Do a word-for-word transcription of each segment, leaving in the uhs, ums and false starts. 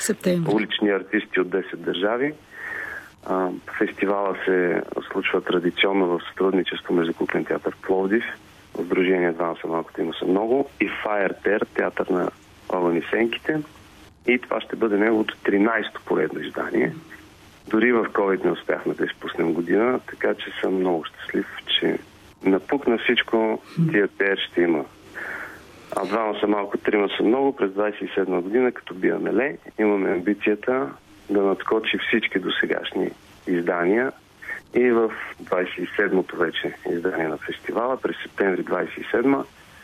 Септември. Улични артисти от десет държави. Фестивала се случва традиционно в сътрудничество между Куклен театър в Пловдив, Сдружение Двама са малко, трима са много, и Фаертер, театър на Огън и сенките. И това ще бъде неговото тринайсето поредно издание. Дори в COVID не успяхме да изпуснем година, така че съм много щастлив, че напукна всичко, тия пер ще има. А двама са малко, трима са много. През двайсет и седма година, като бия меле, имаме амбицията да надскочи всички досегашни издания и в двайсет и седмото вече издание на фестивала, през септември двайсет и седма,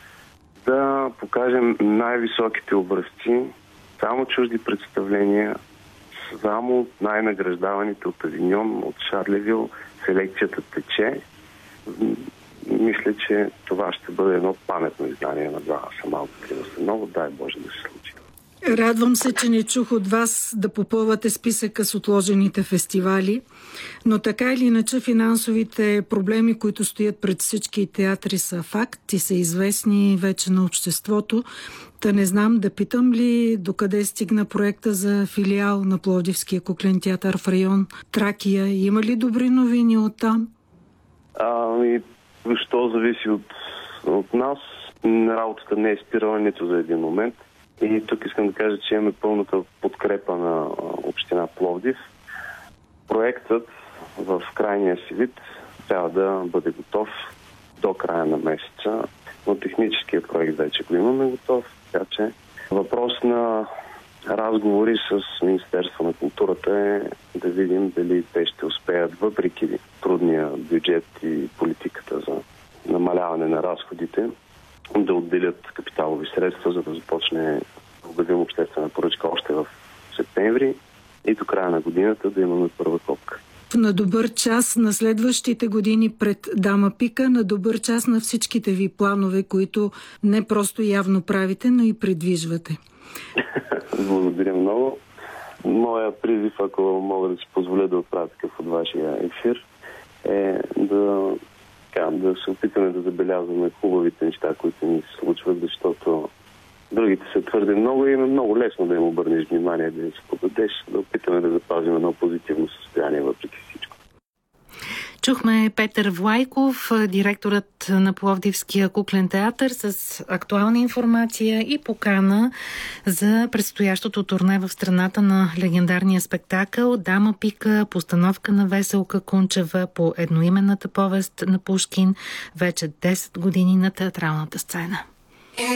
да покажем най-високите образци, само чужди представления, само най-награждаваните от Авиньон, от Шарлевил. Селекцията тече. Мисля, че това ще бъде едно паметно издание на Двама са малко, трима са много. Дай Боже да се случи. Радвам се, че не чух от вас да попълвате списъка с отложените фестивали, но така или иначе финансовите проблеми, които стоят пред всички театри, са факт и са известни вече на обществото. Та не знам, да питам ли докъде стигна проекта за филиал на Пловдивския куклен театър в район Тракия? Има ли добри новини оттам? Ами, що зависи от, от нас. Работата не е спирала нито за един момент. И тук искам да кажа, че имаме пълната подкрепа на община Пловдив. Проектът в крайния си вид трябва да бъде готов до края на месеца, но техническия проект вече го имаме готов, така че въпрос на разговори с Министерство на културата е да видим дали те ще успеят, въпреки трудния бюджет и политиката за намаляване на разходите, да отделят капиталови средства, за да започне обявим обществена поръчка още в септември и до края на годината да имаме първа копка. На добър час на следващите години пред Дама Пика, на добър час на всичките ви планове, които не просто явно правите, но и предвижвате. Благодаря много. Моя призив, ако мога да си позволя да отправя такъв от вашия ефир, е да, така, да се опитаме да забелязваме хубавите неща, които ни се случват, защото другите са твърде много и е много лесно да им обърнеш внимание, да им се подадеш, да опитаме да запазим едно позитивно състояние въпреки всичко. Чухме Петър Влайков, директорът на Пловдивския куклен театър, с актуална информация и покана за предстоящото турне в страната на легендарния спектакъл Дама Пика, постановка на Веселка Кунчева по едноименната повест на Пушкин, вече десет години на театралната сцена.